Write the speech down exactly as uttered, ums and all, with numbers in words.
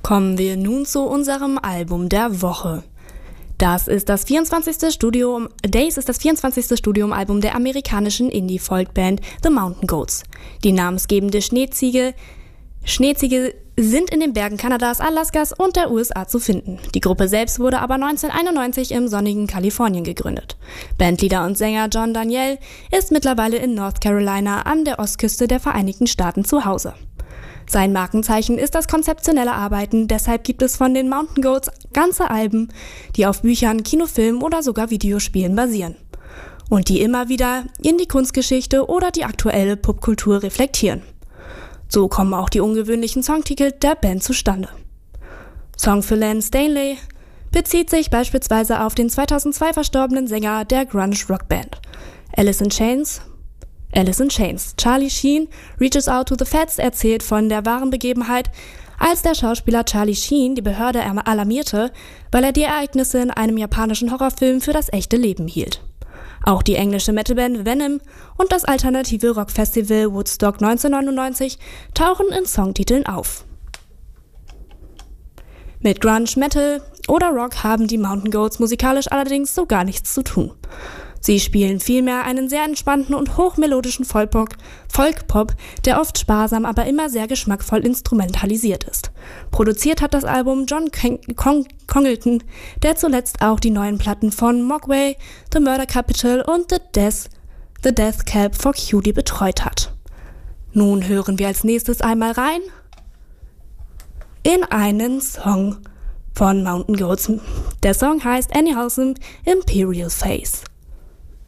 Kommen wir nun zu unserem Album der Woche. Das ist das vierundzwanzigste Studio, Days ist das vierundzwanzigste Studioalbum der amerikanischen Indie-Folk-Band The Mountain Goats. Die namensgebende Schneeziege, Schneeziege sind in den Bergen Kanadas, Alaskas und der U S A zu finden. Die Gruppe selbst wurde aber neunzehnhunderteinundneunzig im sonnigen Kalifornien gegründet. Bandleader und Sänger John Daniel ist mittlerweile in North Carolina an der Ostküste der Vereinigten Staaten zu Hause. Sein Markenzeichen ist das konzeptionelle Arbeiten, deshalb gibt es von den Mountain Goats ganze Alben, die auf Büchern, Kinofilmen oder sogar Videospielen basieren. Und die immer wieder in die Kunstgeschichte oder die aktuelle Popkultur reflektieren. So kommen auch die ungewöhnlichen Songtitel der Band zustande. Song für Len Stanley bezieht sich beispielsweise auf den zweitausendzwei verstorbenen Sänger der Grunge-Rockband Alice in Chains. Alice in Chains. Charlie Sheen, Reaches Out to the Feds, erzählt von der wahren Begebenheit, als der Schauspieler Charlie Sheen die Behörde alarmierte, weil er die Ereignisse in einem japanischen Horrorfilm für das echte Leben hielt. Auch die englische Metalband Venom und das alternative Rockfestival Woodstock neunzehnhundertneunundneunzig tauchen in Songtiteln auf. Mit Grunge, Metal oder Rock haben die Mountain Goats musikalisch allerdings so gar nichts zu tun. Sie spielen vielmehr einen sehr entspannten und hochmelodischen Folkpop, Folkpop, der oft sparsam, aber immer sehr geschmackvoll instrumentalisiert ist. Produziert hat das Album John Cong- Congleton, der zuletzt auch die neuen Platten von Mogwai, The Murder Capital und The Death, The Death Cab for Cutie betreut hat. Nun hören wir als nächstes einmal rein in einen Song von Mountain Goats. Der Song heißt Any Wholesome Imperial Face.